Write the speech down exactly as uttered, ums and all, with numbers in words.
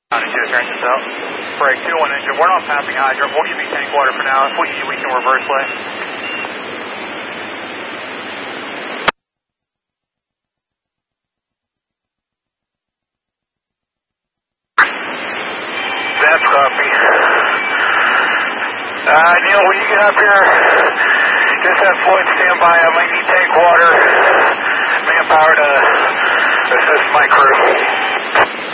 Turn this out. Break two one engine. We're not passing hydrant. We'll give you tank water for now. If we need, we can reverse lane. That's copy. Uh, Neil, when you get up here, just have Floyd stand by. I might need tank water, manpower to assist my crew.